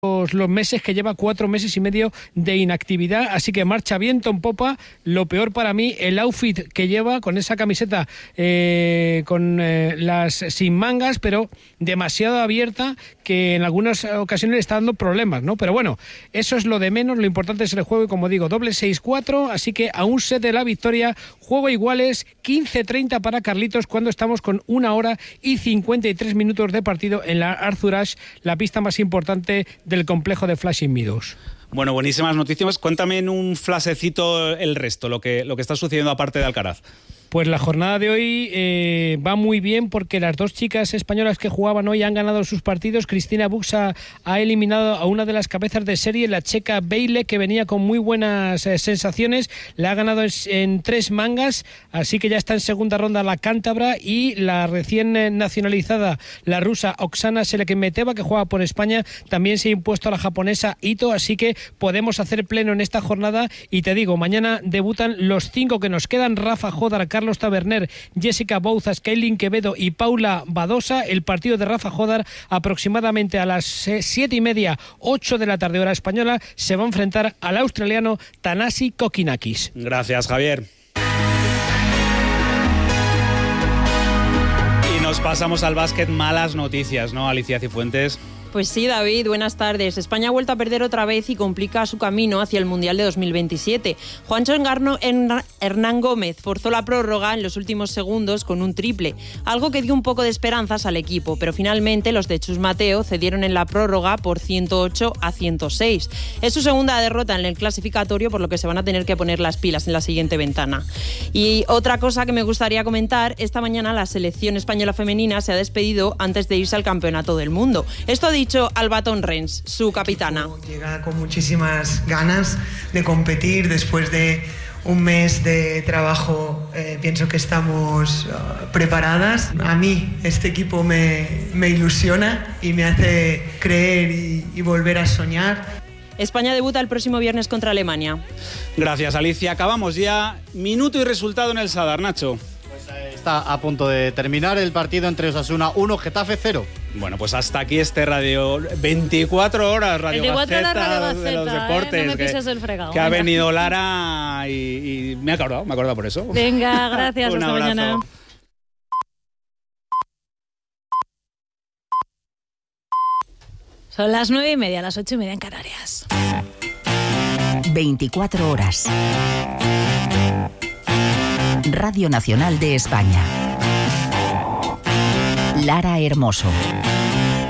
los meses que lleva, 4 meses y medio de inactividad, así que marcha viento en popa. Lo peor para mí, el outfit que lleva con esa camiseta con las sin mangas, pero demasiado abierta, que en algunas ocasiones le está dando problemas, ¿no? Pero bueno, eso es lo de menos, lo importante es el juego y, como digo, doble 6-4, así que a un set de la victoria, juego iguales, 15-30 para Carlitos cuando estamos con 1 hora y 53 minutos de partido en la Arthur Ashe, la pista más importante del complejo de Flushing Meadows. Bueno, buenísimas noticias. Cuéntame en un flashecito el resto, lo que está sucediendo aparte de Alcaraz. Pues la jornada de hoy va muy bien porque las dos chicas españolas que jugaban hoy han ganado sus partidos. Cristina Buxa ha eliminado a una de las cabezas de serie, la checa Beile, que venía con muy buenas sensaciones. La ha ganado en 3 mangas, así que ya está en segunda ronda la cántabra, y la recién nacionalizada, la rusa Oksana Selekemeteva, que juega por España, también se ha impuesto a la japonesa Ito, así que podemos hacer pleno en esta jornada. Y te digo, mañana debutan los 5 que nos quedan: Rafa Jodar, Carlos Taberner, Jessica Bouzas, Kaylin Quevedo y Paula Badosa. El partido de Rafa Jodar aproximadamente a las 7:30, 8 de la tarde hora española, se va a enfrentar al australiano Thanasi Kokinakis. Gracias, Javier. Y nos pasamos al básquet. Malas noticias, ¿no, Alicia Cifuentes? Pues sí, David, buenas tardes. España ha vuelto a perder otra vez y complica su camino hacia el Mundial de 2027. Juancho Hernán Gómez forzó la prórroga en los últimos segundos con un triple, algo que dio un poco de esperanzas al equipo, pero finalmente los de Chus Mateo cedieron en la prórroga por 108-106. Es su segunda derrota en el clasificatorio, por lo que se van a tener que poner las pilas en la siguiente ventana. Y otra cosa que me gustaría comentar: esta mañana la selección española femenina se ha despedido antes de irse al Campeonato del Mundo. Esto ha dicho Alba Torrens, su capitana. Llega con muchísimas ganas de competir después de un mes de trabajo. Pienso que estamos preparadas. A mí este equipo me ilusiona y me hace creer y volver a soñar. España debuta el próximo viernes contra Alemania. Gracias, Alicia. Acabamos ya. Minuto y resultado en el Sadar, Nacho. Está a punto de terminar el partido entre Osasuna 1, Getafe 0. Bueno, pues hasta aquí este radio 24 horas, Radio 24 Gaceta, horas Radio Gaceta, de los deportes, no me pises el fregado. Que ha venido Lara y me ha acordado por eso. Venga, gracias, Un hasta abrazo. mañana. Son las 9:30, las 8:30 en Canarias. 24 horas. Radio Nacional de España. Lara Hermoso.